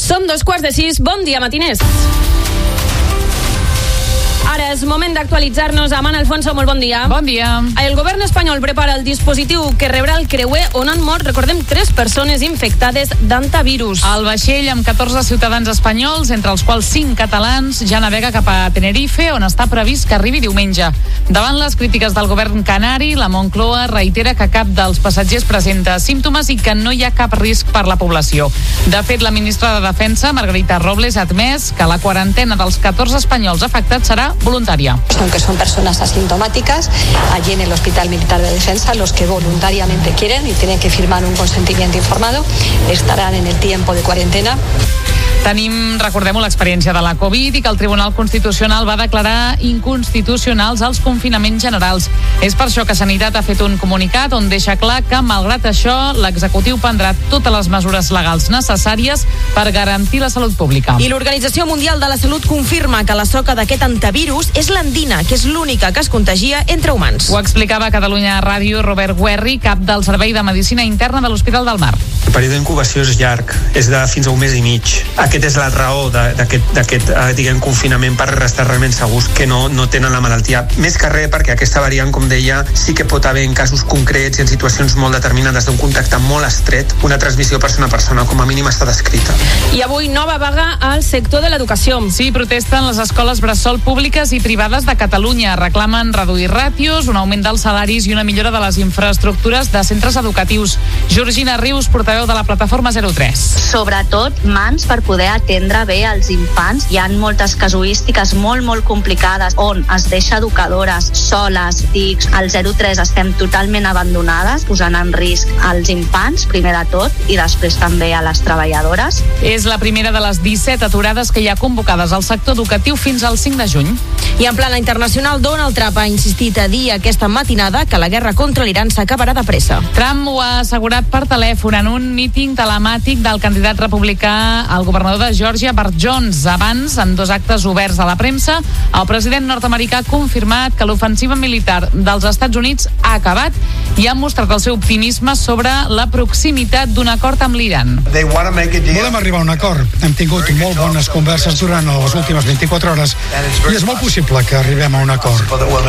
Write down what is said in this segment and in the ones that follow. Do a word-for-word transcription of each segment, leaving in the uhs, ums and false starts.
Són dos quarts de sis, bon dia matiners. Ara és moment d'actualitzar-nos amb Anna Alfonso, molt bon dia. Bon dia. El govern espanyol prepara el dispositiu que rebrà el creuer on han mort, recordem, tres persones infectades d'antavirus. El vaixell amb catorze ciutadans espanyols, entre els quals cinc catalans, ja navega cap a Tenerife, on està previst que arribi diumenge. Davant les crítiques del govern canari, la Moncloa reitera que cap dels passatgers presenta símptomes i que no hi ha cap risc per la població. De fet, la ministra de Defensa, Margarita Robles, ha admès que la quarantena dels catorze espanyols afectats serà voluntaria. Aunque son personas asintomáticas, allí en el Hospital Militar de Defensa, los que voluntariamente quieren y tienen que firmar un consentimiento informado, estarán en el tiempo de cuarentena. Tenim, recordem-ho, l'experiència de la Covid i que el Tribunal Constitucional va declarar inconstitucionals els confinaments generals. És per això que Sanitat ha fet un comunicat on deixa clar que, malgrat això, l'executiu prendrà totes les mesures legals necessàries per garantir la salut pública. I l'Organització Mundial de la Salut confirma que la soca d'aquest antivirus és l'andina, que és l'única que es contagia entre humans. Ho explicava a Catalunya Ràdio Robert Guerri, cap del Servei de Medicina Interna de l'Hospital del Mar. El període d'incubació és llarg, és de fins a un mes i mig. Aquest és la raó d'aquest, diguem, confinament, per estar realment segurs que no, no tenen la malaltia. Més que res perquè aquesta variant, com deia, sí que pot haver en casos concrets i en situacions molt determinades d'un contacte molt estret, una transmissió persona a persona, com a mínim està descrita. I avui nova vaga al sector de l'educació. Sí, protesten les escoles bressol públiques i privades de Catalunya. Reclamen reduir ràtios, un augment dels salaris i una millora de les infraestructures de centres educatius. Georgina Rius, portaveu de la plataforma zero tres. Sobretot mans per poder atendre bé els infants. Hi ha moltes casuístiques molt, molt complicades on es deixa educadores soles, dics, al zero tres estem totalment abandonades, posant en risc als infants, primer de tot, i després també a les treballadores. És la primera de les disset aturades que hi ha convocades al sector educatiu fins al cinc de juny. I en plana internacional, Donald Trump ha insistit a dir aquesta matinada que la guerra contra l'Iran s'acabarà de pressa. Trump ho ha assegurat per telèfon en un míting telemàtic del candidat republicà al governador de Georgia, Bart Jones. Abans, en dos actes oberts a la premsa, el president nord-americà ha confirmat que l'ofensiva militar dels Estats Units ha acabat i ha mostrat el seu optimisme sobre la proximitat d'un acord amb l'Iran. Volem arribar a un acord. Hem tingut molt bones converses durant les últimes vint-i-quatre hores i és molt possible que arribem a un acord.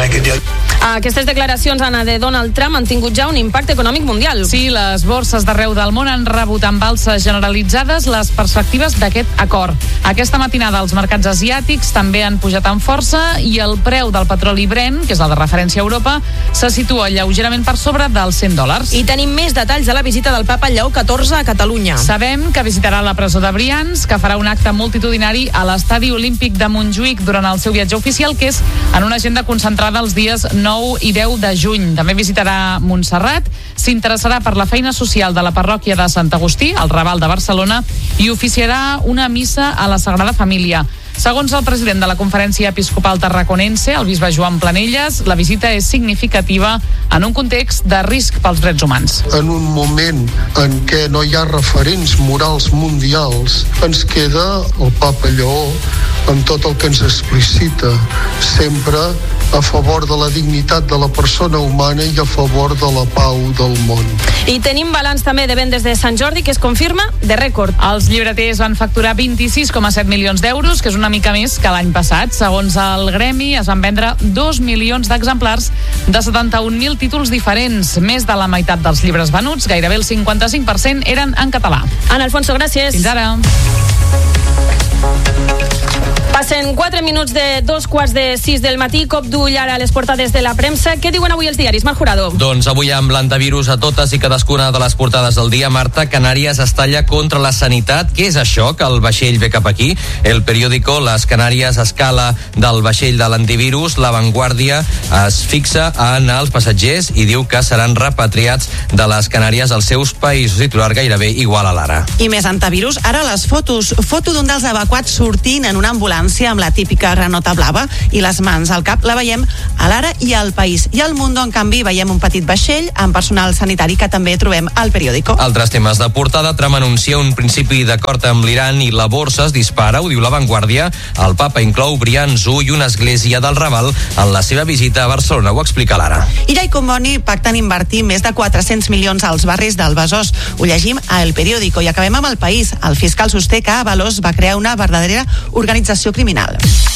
Aquestes declaracions, Anna, de Donald Trump han tingut ja un impacte econòmic mundial. Sí, les borses d'arreu del món han rebut amb alces generalitzades les perspectives d'aquest acord. Aquesta matinada els mercats asiàtics també han pujat amb força i el preu del petroli Brent, que és el de referència a Europa, se situa lleugerament per sobre dels cent dòlars. I tenim més detalls de la visita del papa Lleó catorze a Catalunya. Sabem que visitarà la presó de Brians, que farà un acte multitudinari a l'Estadi Olímpic de Montjuïc durant el seu viatge oficial, que és en una agenda concentrada els dies nou i deu de juny. També visitarà Montserrat, s'interessarà per la feina social de la parròquia de Sant Agustí, al Raval de Barcelona, i oficiarà una missa a la Sagrada Família. Segons el president de la Conferència Episcopal Tarraconense, el bisbe Joan Planelles, la visita és significativa en un context de risc pels drets humans. En un moment en què no hi ha referents morals mundials, ens queda el papa Lleó amb tot el que ens explicita, sempre a favor de la dignitat de la persona humana i a favor de la pau del món. I tenim balanç també de vendes de Sant Jordi, que es confirma de rècord. Els llibreters van facturar vint-i-sis coma set milions d'euros, que és una mica més que l'any passat. Segons el gremi, es van vendre dos milions d'exemplars de setanta-un mil títols diferents. Més de la meitat dels llibres venuts, gairebé el cinquanta-cinc per cent, eren en català. Ana Alfonso, gràcies. Fins ara. Passen quatre minuts de dos quarts de sis del matí, cop d'ull ara a les portades de la premsa. Què diuen avui els diaris, Marc Jurado? Doncs avui amb l'antivirus a totes i cadascuna de les portades del dia. Marta, Canàries es talla contra la sanitat. Què és això, que el vaixell ve cap aquí? El periòdico Les Canàries escala del vaixell de l'antivirus. La Vanguardia es fixa en els passatgers i diu que seran repatriats de les Canàries als seus països. Titular gairebé igual a l'ara. I més antivirus, ara les fotos. Foto d'un dels evacuats evacuat sortint en una ambulància amb la típica granota blava i les mans al cap. La veiem a l'Ara i al País. I al Mundo, en canvi, veiem un petit vaixell amb personal sanitari que també trobem al Periódico. Altres temes de portada: Trump anuncia un principi d'acord amb l'Iran i la borsa es dispara, ho diu La Vanguardia. El papa inclou Brians u i una església del Raval en la seva visita a Barcelona, ho explica l'Ara. Illa i Comboni pacten invertir més de quatre-cents milions als barris del Besòs. Ho llegim a El Periódico. I acabem amb El País. El fiscal sosté que Avalos va crear una verdadera organització criminal.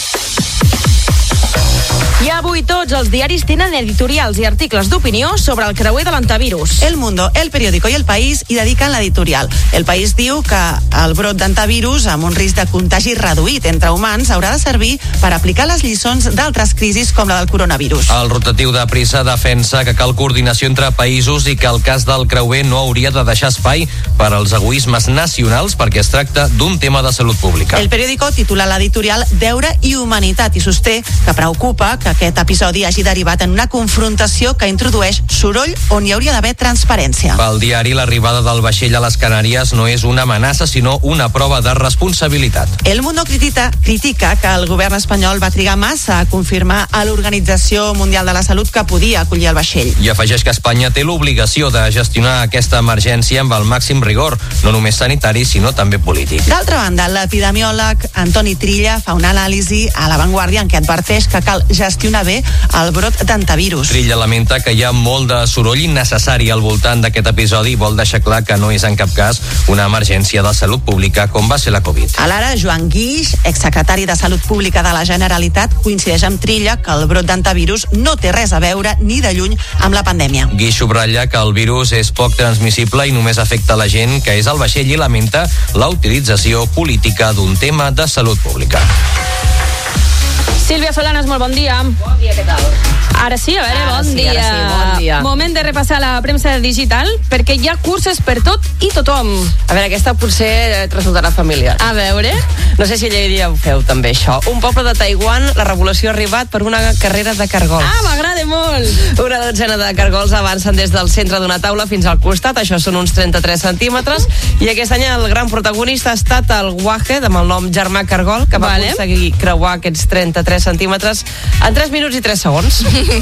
I avui tots els diaris tenen editorials i articles d'opinió sobre el creuer de l'antivirus. El Mundo, El Periódico i El País hi dediquen l'editorial. El País diu que el brot d'antivirus amb un risc de contagi reduït entre humans haurà de servir per aplicar les lliçons d'altres crisis com la del coronavirus. El rotatiu de Prisa defensa que cal coordinació entre països i que el cas del creuer no hauria de deixar espai per als egoismes nacionals perquè es tracta d'un tema de salut pública. El Periódico titula l'editorial Deure i humanitat i sosté que preocupa que aquest episodi hagi derivat en una confrontació que introdueix soroll on hi hauria d'haver transparència. Pel diari, l'arribada del vaixell a les Canàries no és una amenaça, sinó una prova de responsabilitat. El Mundo critica, critica que el govern espanyol va trigar massa a confirmar a l'Organització Mundial de la Salut que podia acollir el vaixell. I afegeix que Espanya té l'obligació de gestionar aquesta emergència amb el màxim rigor, no només sanitari, sinó també polític. D'altra banda, l'epidemiòleg Antoni Trilla fa una anàlisi a La Vanguardia en què adverteix que cal gestionar bé el brot d'antivirus. Trilla lamenta que hi ha molt de soroll innecessari al voltant d'aquest episodi i vol deixar clar que no és en cap cas una emergència de salut pública com va ser la Covid. A l'Ara, Joan Guix, exsecretari de Salut Pública de la Generalitat, coincideix amb Trilla que el brot d'antivirus no té res a veure ni de lluny amb la pandèmia. Guix subratlla que el virus és poc transmissible i només afecta la gent que és al vaixell i lamenta la utilització política d'un tema de salut pública. Sílvia Solanas, molt bon dia. Bon dia, què tal? Ara sí, a veure, Ara bon, sí, dia. ara sí, bon dia. Moment de repassar la premsa digital, perquè hi ha curses per tot i tothom. A veure, aquesta potser et resultarà familiar. A veure... No sé si ella diria ho feu també, això. Un poble de Taiwan, la revolució ha arribat per una carrera de cargols. Ah, m'agrada molt! Una dotzena de cargols avancen des del centre d'una taula fins al costat, això són uns trenta-tres centímetres, i aquest any el gran protagonista ha estat el Wahed, amb el nom Germà Cargol, que va vale. aconseguir creuar aquests trenta-tres centímetres en tres minuts i tres segons.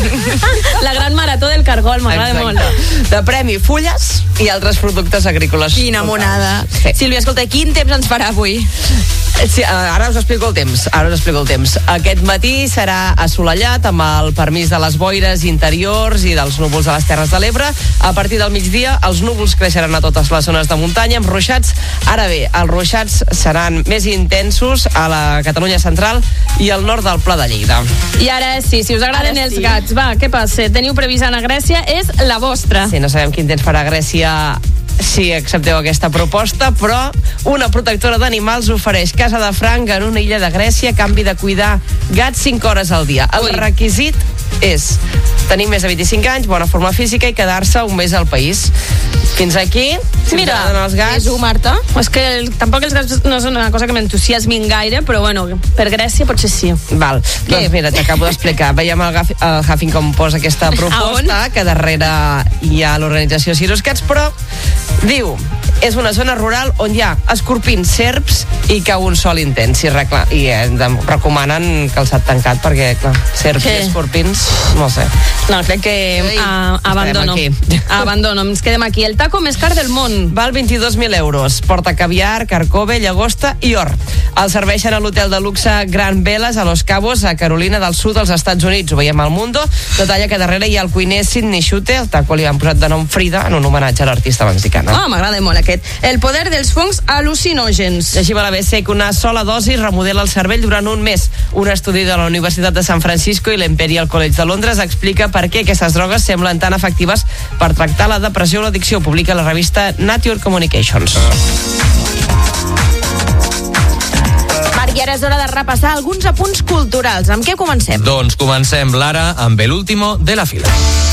La gran marató del cargol, m'agrada molt. De premi, fulles i altres productes agrícoles. Quina monada. Sí. Sílvia, escolta, quin temps ens farà avui? Sí, ara us explico el temps. Ara us explico el temps. Aquest matí serà assolellat amb el permís de les boires interiors i dels núvols a les Terres de l'Ebre. A partir del migdia els núvols creixeran a totes les zones de muntanya amb ruixats. Ara bé, els ruixats seran més intensos a la Catalunya central i al nord del Pla de Lleida. I ara sí, si us agraden Ara els sí. gats, va, què passa? Teniu previst anar a Grècia? És la vostra. Sí, no sabem quin temps farà Grècia si accepteu aquesta proposta, però una protectora d'animals ofereix casa de franc en una illa de Grècia a canvi de cuidar gats cinc hores al dia. El Ui. requisit és tenir més de vint-i-cinc anys, bona forma física i quedar-se un mes al país. Fins aquí, si Mira, us agraden els gats... és ho, Marta. És que el, tampoc els gats no són una cosa que m'entusiasmin gaire, però bueno, per Grècia potser sí. Val, doncs mira, t'acabo d'explicar. Veiem el, Gaf el Huffington Post aquesta proposta, que darrere hi ha l'organització Cirus Cats, però diu, és una zona rural on hi ha escorpins, serps i cau un sol intens. I, recla i eh, recomanen calçat tancat perquè, clar, serps Què? i escorpins, no sé. No, crec que Ei, uh, abandono. aquí. Abandono, ens quedem aquí. El taco més car del món. Val vint-i-dos mil euros. Porta caviar, carcove, llagosta i or. El serveixen a l'hotel de luxe Grand Velas a Los Cabos, a Carolina del Sud, als Estats Units. Ho veiem al Mundo. Detalla que darrere hi ha el cuiner Sidney Chute, el taco li han posat de nom Frida, en un homenatge a l'artista mexicana. Oh, m'agrada molt aquest. El poder dels fongs al·lucinògens. Llegim a l'A B C que una sola dosi remodela el cervell durant un mes. Un estudi de la Universitat de San Francisco i l'Imperial College de Londres explica per què aquestes drogues semblen tan efectives per tractar la depressió o l'addicció. Publica la revista Nature Communications. Marc, i ara és hora de repassar alguns apunts culturals. Amb què comencem? Doncs comencem, Lara, amb el último de la fila.